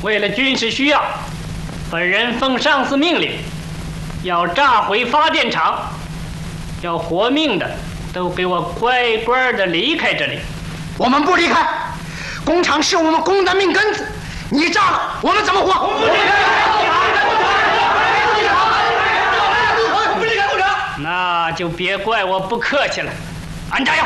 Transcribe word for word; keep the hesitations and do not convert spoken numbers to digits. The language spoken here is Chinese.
为了军事需要，本人奉上司命令，要炸毁发电厂，要活命的都给我乖乖的离开这里。 我们不离开，工厂是我们工的命根子，你炸了，我们怎么活？我们不离开工厂！ 那就别怪我不客气了，安炸药。